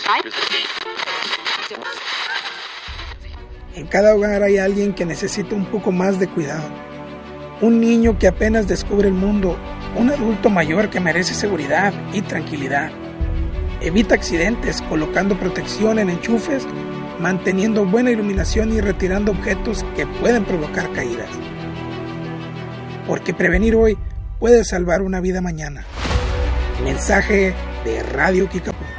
En cada hogar hay alguien que necesita un poco más de cuidado. Un niño que apenas descubre el mundo, un adulto mayor que merece seguridad y tranquilidad. Evita accidentes colocando protección en enchufes, manteniendo buena iluminación y retirando objetos que pueden provocar caídas. Porque prevenir hoy puede salvar una vida mañana. Mensaje de Radio Kickapoo.